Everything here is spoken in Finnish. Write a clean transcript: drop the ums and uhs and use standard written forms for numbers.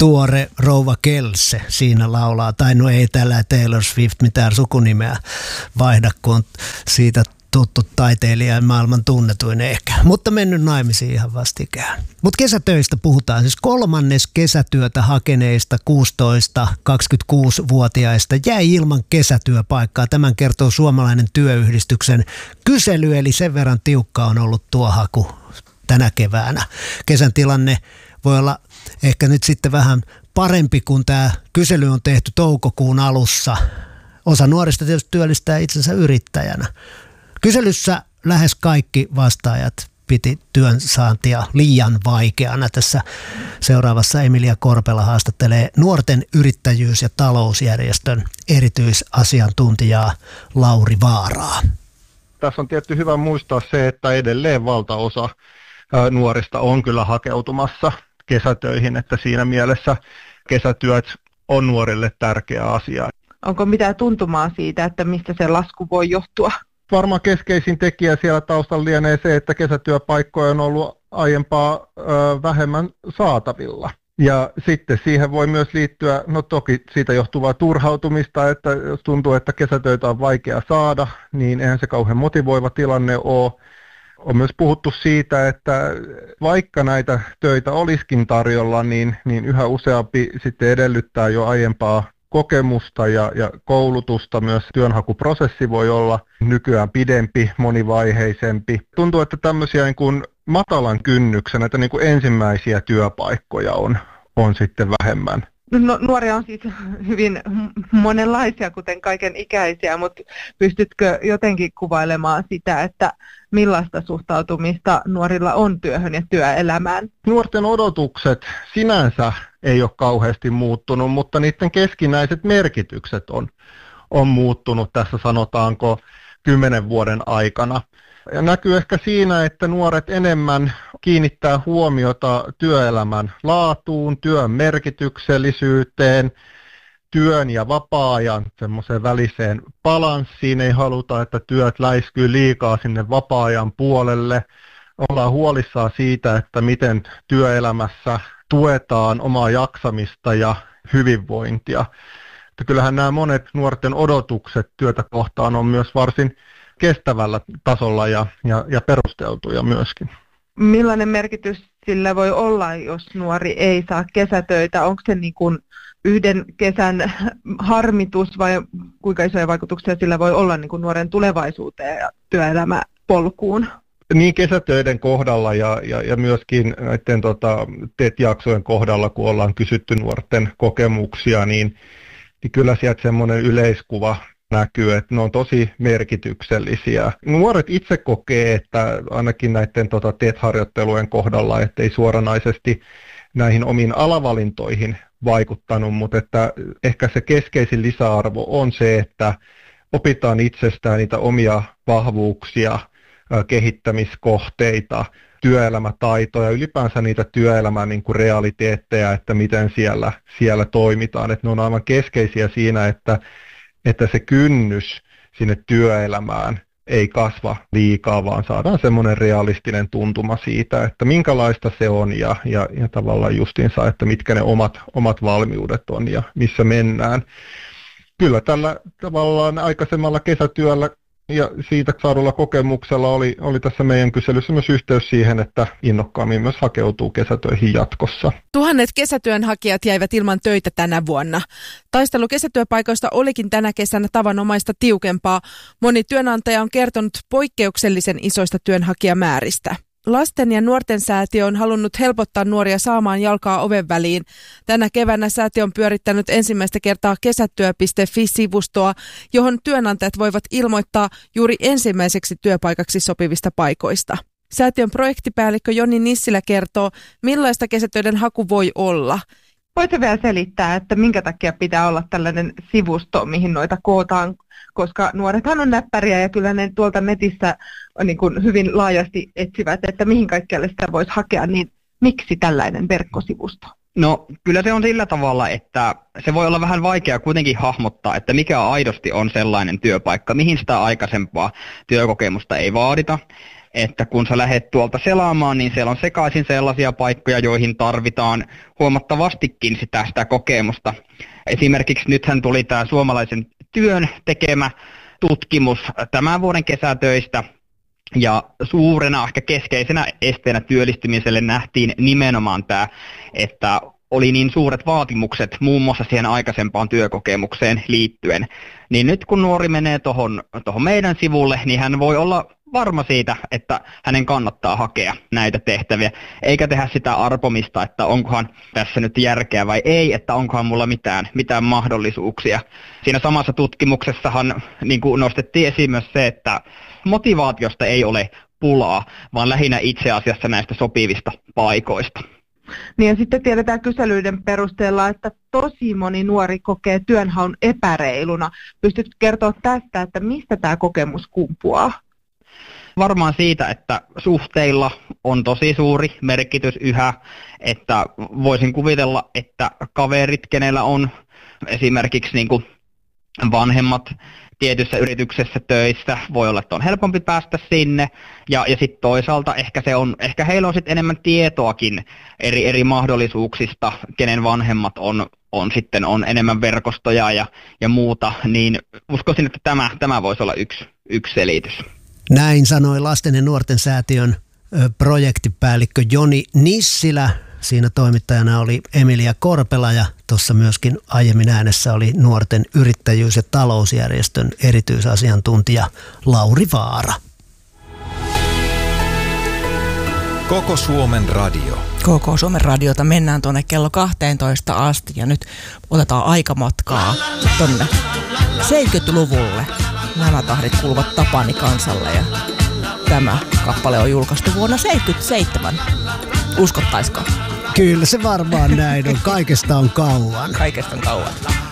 tuore rouva Kelse siinä laulaa. Tai no ei tällä Taylor Swift mitään sukunimeä vaihda, kun on siitä tuttu taiteilija ja maailman tunnetuin ehkä. Mutta mennyt naimisiin ihan vastikään. Mutta kesätöistä puhutaan. Siis 1/3 kesätyötä hakeneista 16-26-vuotiaista jäi ilman kesätyöpaikkaa. Tämän kertoo Suomalainen työyhdistyksen kysely, eli sen verran tiukka on ollut tuo haku tänä keväänä. Kesän tilanne voi olla ehkä nyt sitten vähän parempi, kun tämä kysely on tehty toukokuun alussa. Osa nuorista tietysti työllistää itsensä yrittäjänä. Kyselyssä lähes kaikki vastaajat piti työnsaantia liian vaikeana. Tässä seuraavassa Emilia Korpela haastattelee nuorten yrittäjyys- ja talousjärjestön erityisasiantuntijaa Lauri Vaaraa. Tässä on tietty hyvä muistaa se, että edelleen valtaosa nuorista on kyllä hakeutumassa kesätöihin, että siinä mielessä kesätyöt on nuorille tärkeä asia. Onko mitään tuntumaa siitä, että mistä se lasku voi johtua? Varmaan keskeisin tekijä siellä taustalla lienee se, että kesätyöpaikkoja on ollut aiempaa vähemmän saatavilla. Ja sitten siihen voi myös liittyä, no toki siitä johtuvaa turhautumista, että jos tuntuu, että kesätöitä on vaikea saada, niin eihän se kauhean motivoiva tilanne ole. On myös puhuttu siitä, että vaikka näitä töitä olisikin tarjolla, niin yhä useampi sitten edellyttää jo aiempaa kokemusta ja koulutusta. Myös työnhakuprosessi voi olla nykyään pidempi, monivaiheisempi. Tuntuu, että tämmöisiä niin kuin matalan kynnyksen, näitä niin kuin ensimmäisiä työpaikkoja on sitten vähemmän. No, nuoria on siis hyvin monenlaisia, kuten kaiken ikäisiä, mutta pystytkö jotenkin kuvailemaan sitä, että millaista suhtautumista nuorilla on työhön ja työelämään? Nuorten odotukset sinänsä ei ole kauheasti muuttunut, mutta niiden keskinäiset merkitykset on muuttunut tässä sanotaanko 10 vuoden aikana. Ja näkyy ehkä siinä, että nuoret enemmän kiinnittää huomiota työelämän laatuun, työn merkityksellisyyteen, työn ja vapaa-ajan semmoiseen väliseen balanssiin. Ei haluta, että työt läiskyy liikaa sinne vapaa-ajan puolelle. Ollaan huolissaan siitä, että miten työelämässä tuetaan omaa jaksamista ja hyvinvointia. Että kyllähän nämä monet nuorten odotukset työtä kohtaan on myös varsin kestävällä tasolla ja perusteltuja myöskin. Millainen merkitys sillä voi olla, jos nuori ei saa kesätöitä? Onko se niin kuin yhden kesän harmitus vai kuinka isoja vaikutuksia sillä voi olla niin kuin nuoren tulevaisuuteen ja työelämäpolkuun? Niin kesätöiden kohdalla ja myöskin näiden TET-jaksojen kohdalla, kun ollaan kysytty nuorten kokemuksia, niin kyllä sieltä semmoinen yleiskuva näkyy, että ne on tosi merkityksellisiä. Nuoret itse kokee, että ainakin näiden TET-harjoittelujen kohdalla, ettei suoranaisesti näihin omiin alavalintoihin vaikuttanut, mutta että ehkä se keskeisin lisäarvo on se, että opitaan itsestään niitä omia vahvuuksia, kehittämiskohteita, työelämätaitoja, ylipäänsä niitä työelämän niin kuin realiteetteja, että miten siellä toimitaan. Että ne on aivan keskeisiä siinä, että se kynnys sinne työelämään ei kasva liikaa, vaan saadaan semmoinen realistinen tuntuma siitä, että minkälaista se on ja tavallaan justiinsa, että mitkä ne omat valmiudet on ja missä mennään. Kyllä tällä tavallaan aikaisemmalla kesätyöllä ja siitä saadulla kokemuksella oli tässä meidän kyselyssä myös yhteys siihen, että innokkaammin myös hakeutuu kesätöihin jatkossa. Tuhannet kesätyönhakijat jäivät ilman töitä tänä vuonna. Taistelu kesätyöpaikoista olikin tänä kesänä tavanomaista tiukempaa. Moni työnantaja on kertonut poikkeuksellisen isoista työnhakijamääristä. Lasten ja nuorten säätiö on halunnut helpottaa nuoria saamaan jalkaa oven väliin. Tänä keväänä säätiö on pyörittänyt ensimmäistä kertaa kesätyö.fi-sivustoa, johon työnantajat voivat ilmoittaa juuri ensimmäiseksi työpaikaksi sopivista paikoista. Säätiön projektipäällikkö Joni Nissilä kertoo, millaista kesätöiden haku voi olla. Voitko vielä selittää, että minkä takia pitää olla tällainen sivusto, mihin noita kootaan, koska nuorethan on näppäriä ja kyllä ne tuolta netissä niin kuin hyvin laajasti etsivät, että mihin kaikkialle sitä voisi hakea, niin miksi tällainen verkkosivusto? No kyllä se on sillä tavalla, että se voi olla vähän vaikea kuitenkin hahmottaa, että mikä aidosti on sellainen työpaikka, mihin sitä aikaisempaa työkokemusta ei vaadita. että kun sä lähdet tuolta selaamaan, niin siellä on sekaisin sellaisia paikkoja, joihin tarvitaan huomattavastikin sitä kokemusta. Esimerkiksi nythän tuli tämä suomalaisen työn tekemä tutkimus tämän vuoden kesätöistä, ja suurena, ehkä keskeisenä esteenä työllistymiselle nähtiin nimenomaan tämä, että oli niin suuret vaatimukset muun muassa siihen aikaisempaan työkokemukseen liittyen. Niin nyt kun nuori menee tuohon meidän sivulle, niin hän voi olla varma siitä, että hänen kannattaa hakea näitä tehtäviä, eikä tehdä sitä arpomista, että onkohan tässä nyt järkeä vai ei, että onkohan mulla mitään mahdollisuuksia. Siinä samassa tutkimuksessahan niin kuin nostettiin esiin myös se, että motivaatiosta ei ole pulaa, vaan lähinnä itse asiassa näistä sopivista paikoista. Niin ja sitten tiedetään kyselyiden perusteella, että tosi moni nuori kokee työnhaun epäreiluna. Pystytkö kertoa tästä, että mistä tämä kokemus kumpuaa? Varmaan siitä, että suhteilla on tosi suuri merkitys yhä, että voisin kuvitella, että kaverit, kenellä on esimerkiksi niin kuin vanhemmat tietyssä yrityksessä töissä, voi olla, että on helpompi päästä sinne, ja sitten toisaalta ehkä heillä on sitten enemmän tietoakin eri mahdollisuuksista, kenen vanhemmat on enemmän verkostoja ja muuta, niin uskoisin, että tämä voisi olla yksi selitys. Näin sanoi Lasten ja nuorten säätiön projektipäällikkö Joni Nissilä. Siinä toimittajana oli Emilia Korpela ja tuossa myöskin aiemmin äänessä oli nuorten yrittäjyys- ja talousjärjestön erityisasiantuntija Lauri Vaara. Koko Suomen radio. Koko Suomen radiota mennään tuonne kello 12 asti ja nyt otetaan aikamatkaa tonne 70-luvulle. Nämä tahdit kuuluvat Tapani kansalle ja tämä kappale on julkaistu vuonna 1977. Uskottaisiko? Kyllä se varmaan näin on. Kaikesta on kauan. Kaikesta on kauan.